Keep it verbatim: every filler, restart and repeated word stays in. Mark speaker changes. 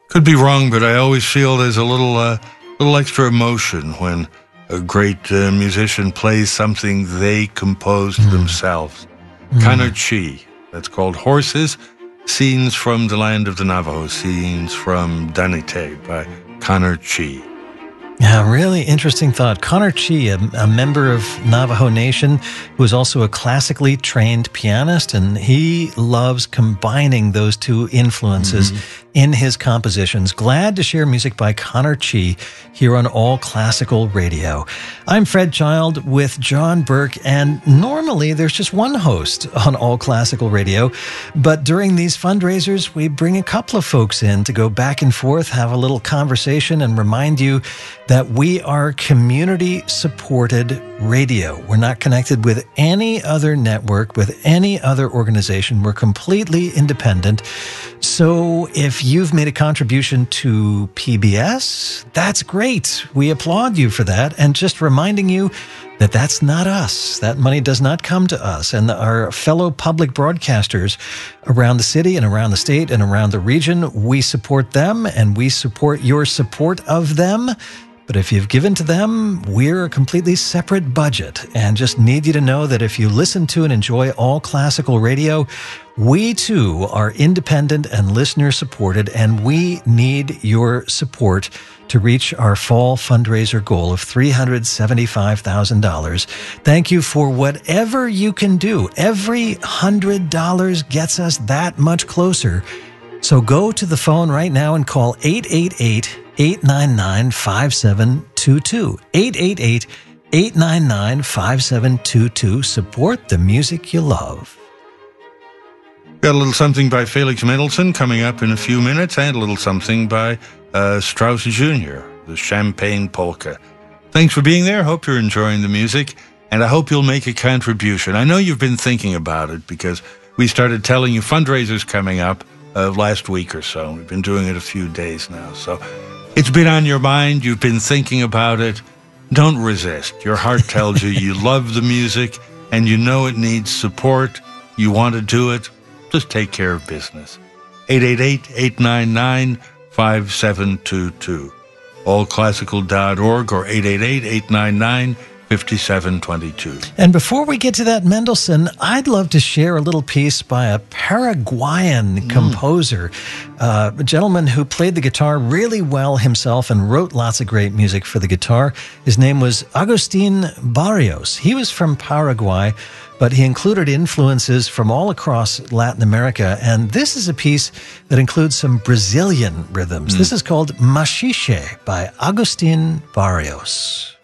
Speaker 1: Could be wrong, but I always feel there's a little, uh, little extra emotion when a great uh, musician plays something they composed mm. themselves. Mm. Conor Cheigh. That's called Horses, Scenes from the Land of the Navajo, Scenes from Danite by Conor Cheigh.
Speaker 2: Yeah, really interesting thought. Conor Cheigh, a, a member of Navajo Nation, who is also a classically trained pianist, and he loves combining those two influences mm-hmm. in his compositions. Glad to share music by Conor Cheigh here on All Classical Radio. I'm Fred Child with John Burke, and normally there's just one host on All Classical Radio, but during these fundraisers, we bring a couple of folks in to go back and forth, have a little conversation, and remind you that we are community-supported radio. We're not connected with any other network, with any other organization. We're completely independent. So if you've made a contribution to P B S, that's great. We applaud you for that. And just reminding you that that's not us. That money does not come to us. And our fellow public broadcasters around the city and around the state and around the region, we support them and we support your support of them. But if you've given to them, we're a completely separate budget, and just need you to know that if you listen to and enjoy All Classical Radio, we too are independent and listener supported, and we need your support to reach our fall fundraiser goal of three hundred seventy-five thousand dollars. Thank you for whatever you can do. Every one hundred dollars gets us that much closer. So go to the phone right now and call eight eight eight, eight nine nine, five seven two two. eight eight eight, eight nine nine, five seven two two. Support the music you love.
Speaker 1: Got a little something by Felix Mendelssohn coming up in a few minutes, and a little something by uh, Strauss Junior, the Champagne Polka. Thanks for being there. Hope you're enjoying the music, and I hope you'll make a contribution. I know you've been thinking about it because we started telling you fundraisers coming up uh, last week or so. We've been doing it a few days now, so it's been on your mind. You've been thinking about it. Don't resist. Your heart tells you you love the music and you know it needs support. You want to do it. Just take care of business. eight eight eight, eight nine nine, five seven two two. all classical dot org or eight eight eight, eight nine nine, five seven two two.
Speaker 2: And before we get to that Mendelssohn, I'd love to share a little piece by a Paraguayan mm. composer, uh, a gentleman who played the guitar really well himself and wrote lots of great music for the guitar. His name was Agustin Barrios. He was from Paraguay, but he included influences from all across Latin America. And this is a piece that includes some Brazilian rhythms. Mm. This is called Machixe by Agustin Barrios.